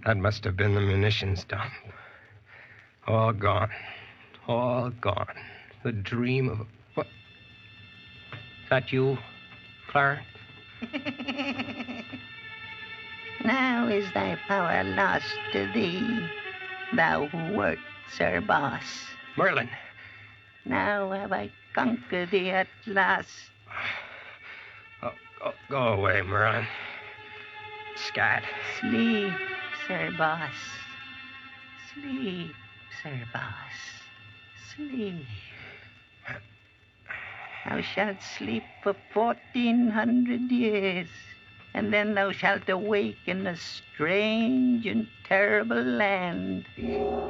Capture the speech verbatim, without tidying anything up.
That must have been the munitions dump. All gone. All gone. The dream of... What? Is that you, Clarence? Now is thy power lost to thee, thou who wert Sir Boss. Merlin. Now have I conquered thee at last. Oh, go, go away, Merlin. Scat. Sleep, Sir Boss. Sleep, Sir Boss. Sleep. Thou shalt sleep for fourteen hundred years, and then thou shalt awake in a strange and terrible land.